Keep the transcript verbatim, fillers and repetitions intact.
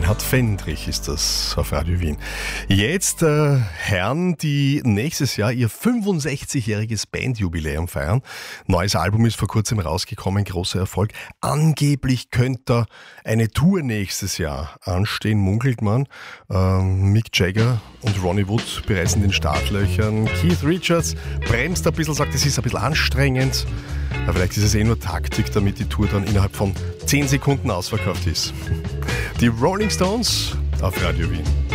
Reinhard Fendrich ist das auf Radio Wien. Jetzt äh, Herren, die nächstes Jahr ihr fünfundsechzigjähriges Bandjubiläum feiern. Neues Album ist vor kurzem rausgekommen, großer Erfolg. Angeblich könnte da eine Tour nächstes Jahr anstehen, munkelt man. Ähm, Mick Jagger und Ronnie Wood bereits in den Startlöchern. Keith Richards bremst ein bisschen, sagt, es ist ein bisschen anstrengend. Aber vielleicht ist es eh nur Taktik, damit die Tour dann innerhalb von zehn Sekunden ausverkauft ist. Die Rolling Stones auf Radio Wien.